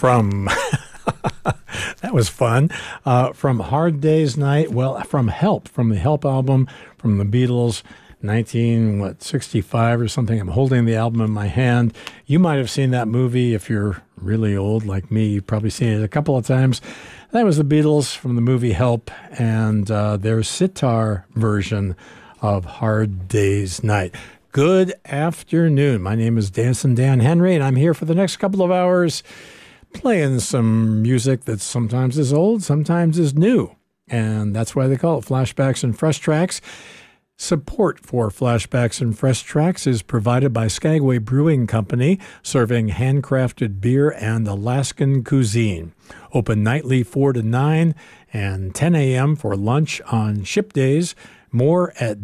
from that was fun. From Hard Day's Night, from Help, from the Help album from the Beatles, 1965 or something. I'm holding the album in my hand. You might have seen that movie if you're really old like me. You've probably seen it a couple of times. That was the Beatles from the movie Help and their sitar version of Hard Day's Night. Good afternoon. My name is Dancing Dan Henry, and I'm here for the next couple of hours playing some music that sometimes is old, sometimes is new. And that's why they call it Flashbacks and Fresh Tracks. Support for Flashbacks and Fresh Tracks is provided by Skagway Brewing Company, serving handcrafted beer and Alaskan cuisine. Open nightly 4 to 9 and 10 a.m. for lunch on ship days. More at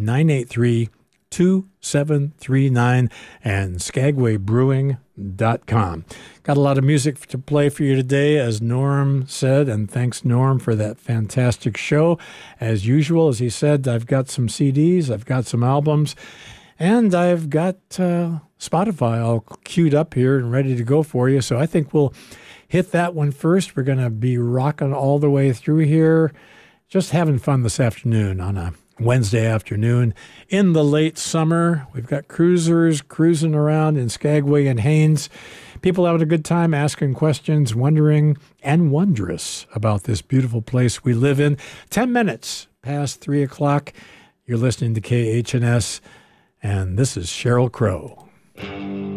983-2739 and skagwaybrewing.com. Got a lot of music to play for you today, as Norm said, and thanks, Norm, for that fantastic show. As usual, as he said, I've got some CDs, I've got some albums, and I've got Spotify all queued up here and ready to go for you. So I think we'll hit that one first. We're going to be rocking all the way through here, just having fun this afternoon on a Wednesday afternoon in the late summer. We've got cruisers cruising around in Skagway and Haines. People having a good time, asking questions, wondering and wondrous about this beautiful place we live in. 10 minutes past 3 o'clock. You're listening to KHNS, and this is Sheryl Crow.